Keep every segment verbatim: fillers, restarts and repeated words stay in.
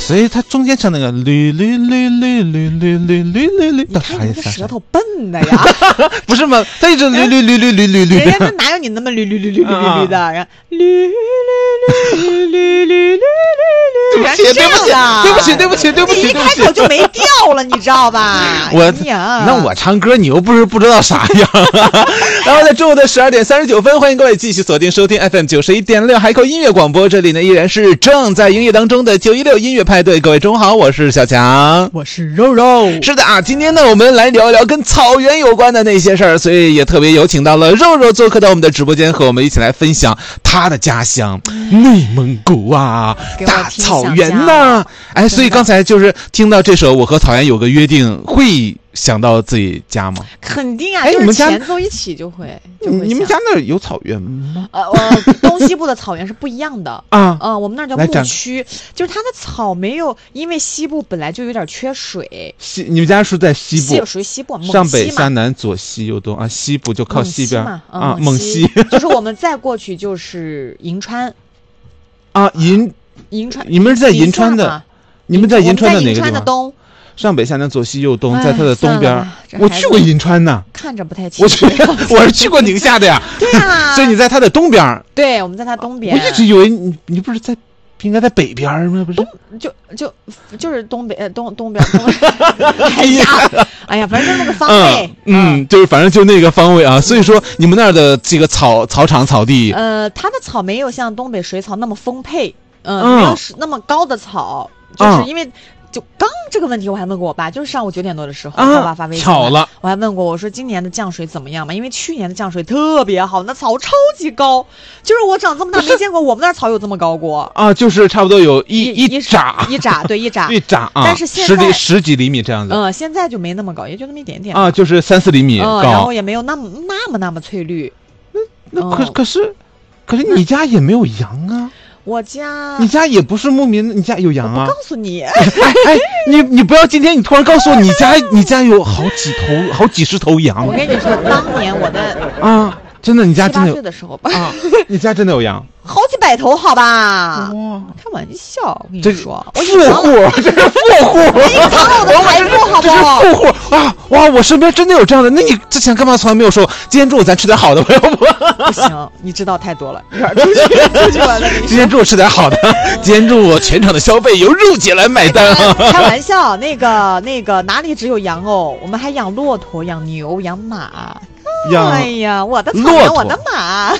所以它中间唱那个绿绿绿绿绿绿绿绿绿绿， 你看你这舌头笨的呀， 不是吗？它一直绿绿绿绿绿绿绿， 人家哪有你那么绿绿绿绿绿绿绿的？然后绿绿绿绿绿绿绿绿。 对不起，对不起，对不起，对不起，对不起， 你一开口就没调了，你知道吧？ 我呀， 那我唱歌，你又不是不知道啥样。然后在中午的十二点三十九分，欢迎各位继续锁定收听 F M 九十一点六海口音乐广播，这里呢依然是正在营业当中的九一六音乐派对。各位中午好，我是小强， 我是肉肉。 是的啊，今天呢我们来聊一聊跟草原有关的那些事儿，所以也特别有请到了肉肉做客到我们的直播间，和我们一起来分享他的家乡内蒙古啊，大草原呐、啊。哎，所以刚才就是听到这首《我和草原有个约定》，会想到自己家吗？ 肯定啊，就是前奏一起就会。就会你们家那儿有草原吗？ 呃，呃东西部的草原是不一样的啊。 呃，我们那儿叫牧区，就是它的草没有，因为西部本来就有点缺水。 西，你们家是在西部？ 西属于西部， 上北下南左西右东啊，西部就靠西边嘛啊，蒙西。 就是我们再过去就是银川啊，银银川， 你们是在银川的。你们在银川的哪个地方？ 银川的东， 上北下南左西右东，在它的东边。我去过银川呢， 看着不太清。 我去，我是去过宁夏的呀。 对啊， 所以你在它的东边。 对，我们在它东边。 我一直以为你你不是在，应该在北边吗？不是， 就就就是东北呃东东边。哎呀，哎呀，反正就那个方位。 嗯，嗯就是反正就那个方位啊。所以说你们那儿的这个草草场草地， 呃，它的草没有像东北水草那么丰沛。嗯，没有那么高的草，就是因为就刚这个问题我还问过我爸，就是上午九点多的时候，我爸发微信， 巧了， 我还问过我说今年的降水怎么样嘛？因为去年的降水特别好，那草超级高，就是我长这么大没见过我们那儿草有这么高过啊，就是差不多有一一拃一拃对一拃一拃啊， 但是现在十几十几厘米这样子， 嗯，现在就没那么高，也就那么一点点啊，就是三四厘米高， 然后也没有那么那么那么翠绿， 那那可可是可是你家也没有羊啊。 我家， 你家也不是牧民，你家有羊啊？ 我不告诉你， 哎哎，你你不要今天你突然告诉我你家你家有好几头好几十头羊。 我跟你说，当年我的啊，真的，你家真的有七八岁的时候吧？ 啊，你家真的有羊？ 好几百头，好吧？ 哇， 开玩笑，我跟你说， 我富户，这是富户， 我隐藏了我的财富，好不好？ 这是富户啊！哇，我身边真的有这样的。那你之前干嘛从来没有说？今天中午咱吃点好的，要不？ 不行，你知道太多了，一会儿出去出去玩了。 今天中午吃点好的，今天中午全场的消费由肉姐来买单。 开玩笑，那个那个哪里只有羊哦？我们还养骆驼、养牛、养马。哎呀，我的草原，我的马。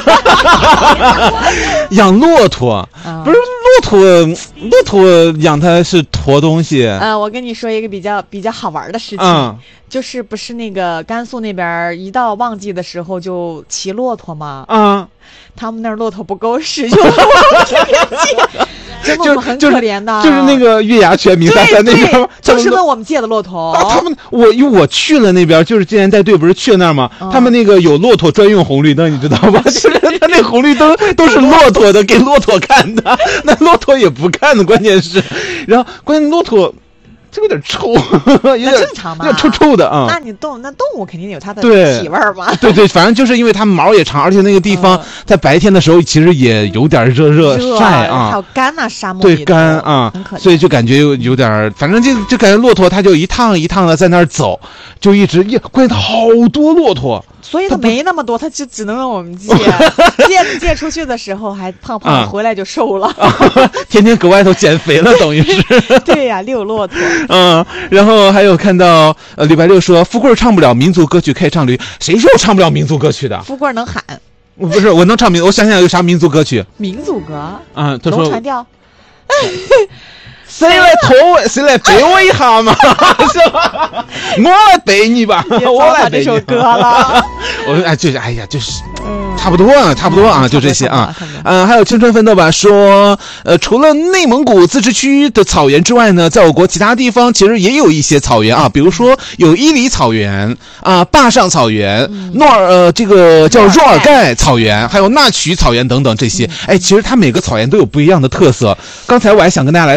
养骆驼，不是骆驼，骆驼养它是驮东西。 呃，我跟你说一个比较比较好玩的事情，嗯、就是不是那个甘肃那边一到旺季的时候就骑骆驼吗？ 嗯， 他们那儿骆驼不够使用，我这边借。真的我们很可怜的， 就是那个月牙泉明三山那边， 就是问我们借的骆驼。 啊，他们我因为我去了那边，就是之前带队不是去了那儿吗？嗯、他们那个有骆驼专用红绿灯，你知道吗？就是他那红绿灯都是骆驼的，给骆驼看的，那骆驼也不看的，关键是，然后关键骆驼。这个有点臭，有点正常嘛， 有点臭臭的啊、嗯。 那你动那动物肯定有它的体味嘛。 对对，反正就是因为它毛也长，而且那个地方在白天的时候其实也有点热热晒啊， 还有干呐、啊，沙漠对干啊，所以就感觉有有点，反正就就感觉骆驼它就一趟一趟的在那儿走，就一直一关键它好多骆驼。 所以他没那么多，他就只能让我们借，借借出去的时候还胖胖的，啊、回来就瘦了，啊， 天天搁外头减肥了，等于是。 对呀，啊，遛骆驼。 嗯，然后还有看到呃，李白六说富贵唱不了民族歌曲，可以唱驴。谁说我唱不了民族歌曲的？ 富贵能喊。 我不是，我能唱民，我想想有啥民族歌曲？ 民族歌。 啊，他说。 龙船调。 谁来拖我？谁来背我一下嘛？是吧？我来背你吧，我来背你。 这首歌了。 我哎，就是哎呀，就是。差不多啊，差不多啊，就这些啊。嗯，还有青春奋斗吧说，呃，除了内蒙古自治区的草原之外呢，在我国其他地方其实也有一些草原啊，比如说有伊犁草原啊、坝上草原、诺尔呃这个叫若尔盖草原，还有纳曲草原等等这些。哎，其实它每个草原都有不一样的特色。刚才我还想跟大家来分享的。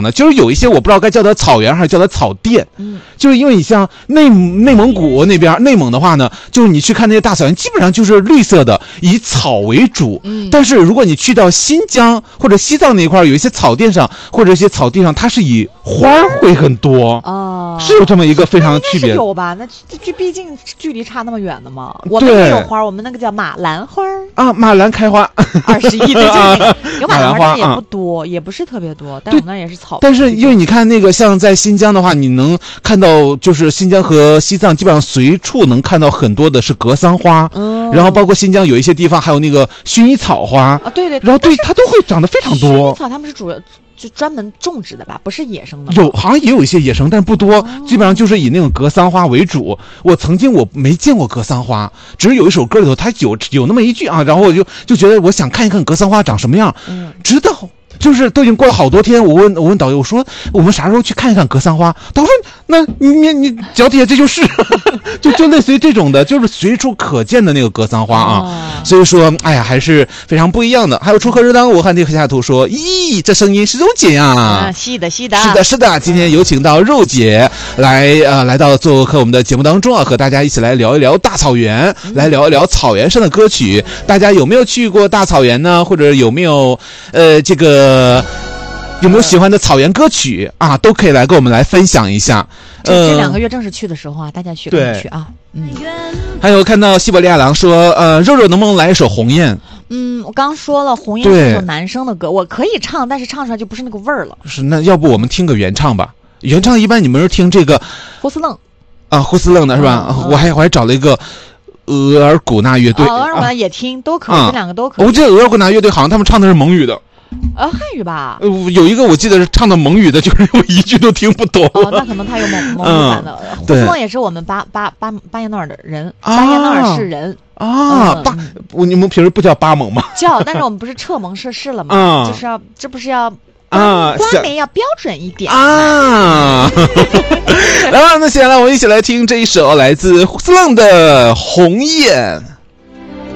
的，就是有一些我不知道该叫它草原还是叫它草甸。 嗯， 就是因为你像内内蒙古那边，内蒙的话呢，就是你去看那些大草原，基本上就是绿色的，以草为主。 嗯， 但是如果你去到新疆或者西藏那块，有一些草甸上或者一些草地上，它是以花会很多。 哦， 是有这么一个非常区别。 有吧？那这毕竟距离差那么远的嘛。我们也有花，我们那个叫马兰花啊，马兰开花， 二十一对，就是那个有马兰花，但也不啊多，也不是特别多，但我们那也是草。 但是因为你看那个像在新疆的话，你能看到就是新疆和西藏基本上随处能看到很多的是格桑花，嗯，然后包括新疆有一些地方还有那个薰衣草花啊，对对， 然后对它都会长得非常多。 薰衣草他们是主要就专门种植的吧，不是野生的。 有好像也有一些野生，但不多，哦，基本上就是以那种格桑花为主。我曾经我没见过格桑花，只是有一首歌里头它有有那么一句啊，然后我就就觉得我想看一看格桑花长什么样。嗯，直到就是都已经过了好多天，我问我问导游，我说我们啥时候去看一看格桑花？导游说那你你你脚底下这就是就就类似于这种的，就是随处可见的那个格桑花啊。哦，所以说哎呀还是非常不一样的。还有出河日当，我看这个下图说，咦，这声音是肉姐呀。 啊，是的是的是的是的，今天有请到肉姐来呃来到做客我们的节目当中啊，和大家一起来聊一聊大草原，嗯，来聊一聊草原上的歌曲。大家有没有去过大草原呢？或者有没有呃这个呃，有没有喜欢的草原歌曲啊？都可以来跟我们来分享一下。 这这两个月正是去的时候啊，大家去可以去啊。嗯， 还有看到西伯利亚狼说，呃，肉肉能不能来一首《鸿雁》？ 嗯，我刚说了，《鸿雁》是首男生的歌，我可以唱，但是唱出来就不是那个味儿了。 是，那要不我们听个原唱吧？原唱一般你们是听这个呼斯楞啊，呼斯楞的是吧？嗯嗯，我还我还找了一个。额尔古纳乐队， 哦，额尔古纳也听，都可以，这两个都可以。 我记得额尔古纳乐队好像他们唱的是蒙语的， 呃，汉语吧。 呃，有一个我记得是唱的蒙语的，就是我一句都听不懂。 哦，那可能他有蒙蒙语版的。呼斯楞也是我们巴巴巴巴彦淖尔的人，巴彦淖尔市人啊。巴，我你们平时不叫巴蒙吗？ 叫，但是我们不是撤蒙设市了吗？就是要，这不是要。啊，官媒要标准一点啊！来吧，那接下来我们一起来听这一首来自呼斯楞的《鸿雁》。